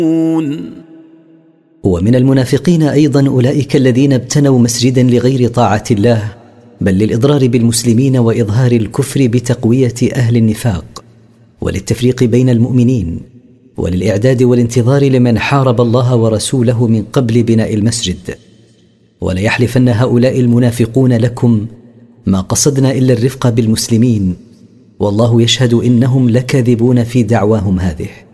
ومن المنافقين أيضا أولئك الذين ابتنوا مسجدا لغير طاعة الله بل للإضرار بالمسلمين وإظهار الكفر بتقوية أهل النفاق وللتفريق بين المؤمنين وللإعداد والانتظار لمن حارب الله ورسوله من قبل بناء المسجد. وليحلفن هؤلاء المنافقون لكم ما قصدنا إلا الرفق بالمسلمين والله يشهد إنهم لكاذبون في دعواهم هذه.